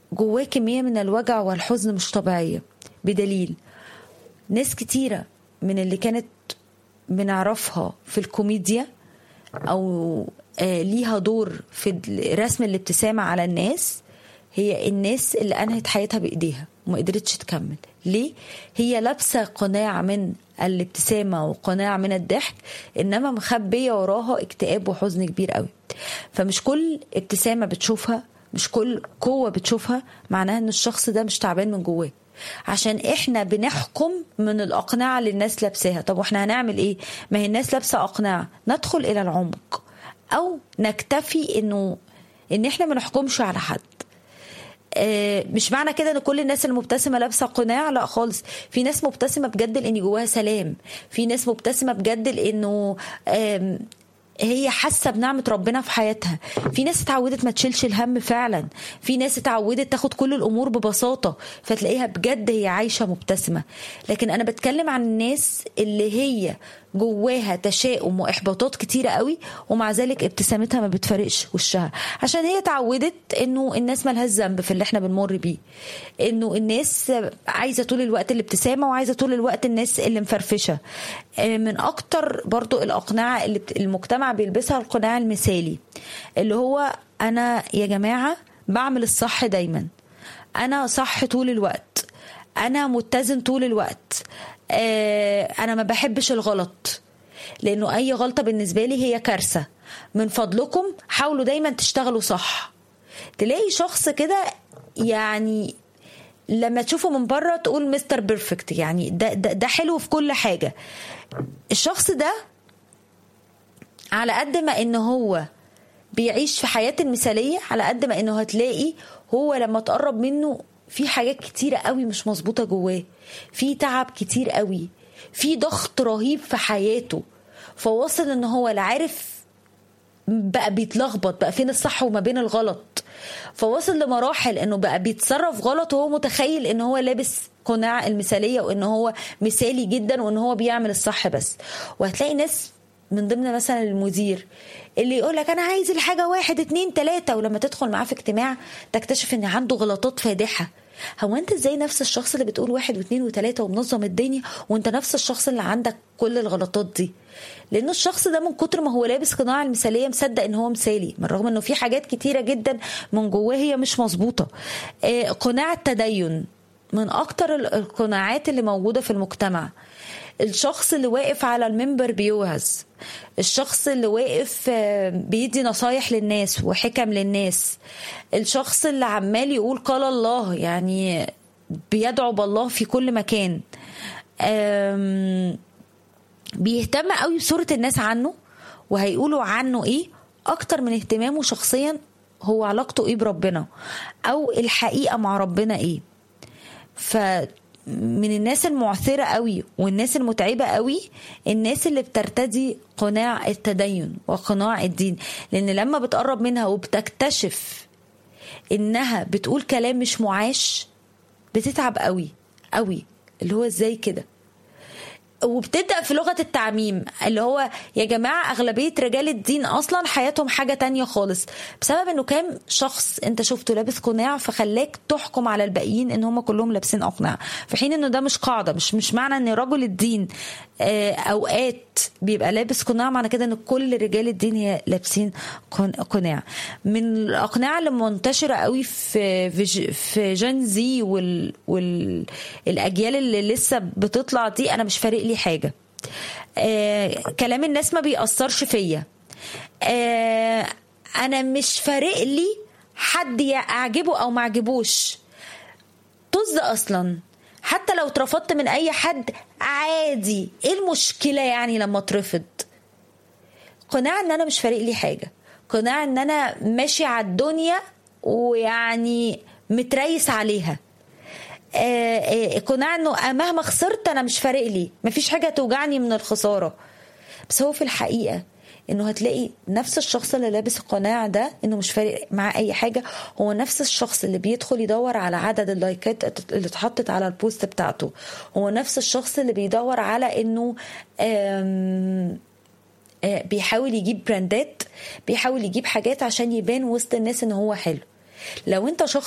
جواه كمية من الوجع والحزن مش طبيعية، بدليل ناس كتيرة من اللي كانت بنعرفها في الكوميديا أو ليها دور في رسم الابتسامة على الناس، هي الناس اللي أنهت حياتها بإيديها وما قدرتش تكمل. ليه؟ هي لابسة قناع من الابتسامة وقناع من الضحك، إنما مخبية وراها اكتئاب وحزن كبير قوي. فمش كل ابتسامة بتشوفها، مش كل قوة بتشوفها معناها إن الشخص ده مش تعبان من جواه، عشان احنا بنحكم من الأقنعة اللي الناس لابساها. طب واحنا هنعمل ايه؟ ما هي الناس لابسة أقنعة، ندخل إلى العمق أو نكتفي إن احنا ما نحكمش على حد. مش معنى كده ان كل الناس المبتسمه لابسه قناع، لا خالص. في ناس مبتسمه بجد لان جواها سلام، في ناس مبتسمه بجد لانه هي حاسه بنعمه ربنا في حياتها، في ناس اتعودت ما تشيلش الهم فعلا، في ناس اتعودت تاخد كل الامور ببساطه فتلاقيها بجد هي عايشه مبتسمه. لكن انا بتكلم عن الناس اللي هي جواها تشاؤم واحباطات كتيره قوي ومع ذلك ابتسامتها ما بتفرقش وشها، عشان هي اتعودت انه الناس مالهاش ذنب في اللي احنا بنمر بيه، انه الناس عايزه طول الوقت الابتسامه وعايزه طول الوقت الناس اللي مفرفشه. من اكتر برضو الاقنعه اللي المجتمع بيلبسها القناع المثالي، اللي هو انا يا جماعه بعمل الصح دايما، انا صح طول الوقت، انا متزن طول الوقت، انا ما بحبش الغلط لانه اي غلطه بالنسبه لي هي كارثه، من فضلكم حاولوا دايما تشتغلوا صح. تلاقي شخص كده يعني لما تشوفه من بره تقول مستر بيرفكت، يعني ده حلو في كل حاجه. الشخص ده على قد ما انه هو بيعيش في حياة المثالية، على قد ما انه هتلاقي هو لما تقرب منه في حاجات كتيرة قوي مش مظبوطة جواه، في تعب كتير قوي، في ضغط رهيب في حياته، فواصل ان هو لا عارف، بقى بيتلخبط بقى فين الصح وما بين الغلط، فواصل لمراحل انه بقى بيتصرف غلط وهو متخيل ان هو لابس قناع المثالية وان هو مثالي جدا وان هو بيعمل الصح بس. وهتلاقي ناس من ضمن مثلا المدير اللي يقول لك انا عايز الحاجه 1 2 3، ولما تدخل معاه في اجتماع تكتشف ان عنده غلطات فادحه. هو انت ازاي نفس الشخص اللي بتقول 1 و2 و3 ومنظم الدنيا وانت نفس الشخص اللي عندك كل الغلطات دي؟ لانه الشخص ده من كتر ما هو لابس قناع المثاليه مصدق ان هو مثالي، من رغم انه في حاجات كتيره جدا من جواه هي مش مظبوطه. قناع التدين من اكتر القناعات اللي موجوده في المجتمع. الشخص اللي واقف على المنبر بيوعظ، الشخص اللي واقف بيدي نصايح للناس وحكم للناس، الشخص اللي عمال يقول قال الله، يعني بيدعو بالله في كل مكان، بيهتم قوي بصورة الناس عنه وهيقولوا عنه ايه اكتر من اهتمامه شخصيا هو علاقته ايه بربنا او الحقيقة مع ربنا ايه. من الناس المعثرة قوي والناس المتعبة قوي الناس اللي بترتدي قناع التدين وقناع الدين، لأن لما بتقرب منها وبتكتشف إنها بتقول كلام مش معاش بتتعب قوي قوي، اللي هو ازاي كده، وبتبدأ في لغة التعميم اللي هو يا جماعة أغلبية رجال الدين أصلا حياتهم حاجة تانية خالص، بسبب أنه كام شخص أنت شفته لابس قناع فخلاك تحكم على الباقيين أن هم كلهم لابسين أقناع، في حين أنه ده مش قاعدة. مش معنى أن رجل الدين أوقات بيبقى لابس قناع معنى كده أن كل رجال الدين هي لابسين قناع. من الأقناع اللي منتشرة قوي في جين زي والأجيال اللي لسه بتطلع دي، أنا مش فارق لي حاجة، كلام الناس ما بيأثرش فيا، أنا مش فارق لي حد أعجبه أو ما أعجبوش، طز أصلا، حتى لو اترفضت من أي حد عادي، إيه المشكلة يعني لما اترفض؟ قناع ان انا مش فارق لي حاجة، قناع ان انا ماشي على الدنيا ويعني متريس عليها، قناع انه مهما خسرت انا مش فارق لي، مفيش حاجة توجعني من الخسارة. بس هو في الحقيقة انه هتلاقي نفس الشخص اللي لابس القناع ده انه مش فارق مع اي حاجة، هو نفس الشخص اللي بيدخل يدور على عدد اللايكات اللي اتحطت على البوست بتاعته، هو نفس الشخص اللي بيدور على انه بيحاول يجيب براندات، بيحاول يجيب حاجات عشان يبان وسط الناس ان هو حلو. لو انت شخص